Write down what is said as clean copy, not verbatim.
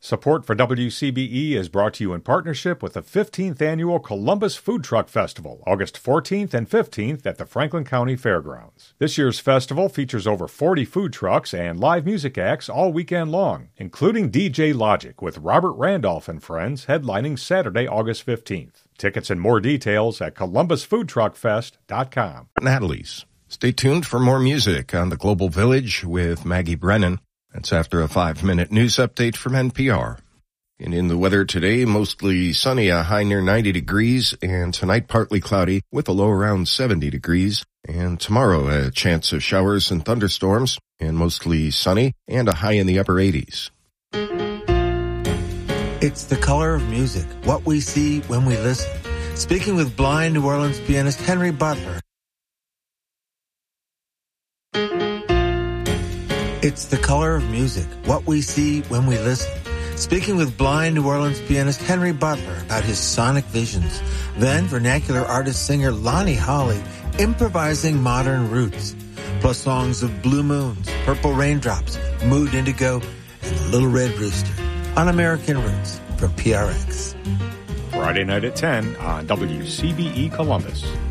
Support for WCBE is brought to you in partnership with the 15th Annual Columbus Food Truck Festival, August 14th and 15th at the Franklin County Fairgrounds. This year's festival features over 40 food trucks and live music acts all weekend long, including DJ Logic with Robert Randolph and Friends headlining Saturday, August 15th. Tickets and more details at columbusfoodtruckfest.com. Natalie's. Stay tuned for more music on the Global Village with Maggie Brennan. That's after a 5-minute news update from NPR. And in the weather today, mostly sunny, a high near 90 degrees, and tonight partly cloudy with a low around 70 degrees. And tomorrow, a chance of showers and thunderstorms, and mostly sunny, and a high in the upper 80s. It's the color of music, what we see when we listen. Speaking with blind New Orleans pianist Henry Butler. It's the color of music, what we see when we listen. Speaking with blind New Orleans pianist Henry Butler about his sonic visions. Then vernacular artist-singer Lonnie Holley improvising modern roots. Plus songs of Blue Moons, Purple Raindrops, Mood Indigo, and The Little Red Rooster on American Roots from PRX. Friday night at 10 on WCBE Columbus.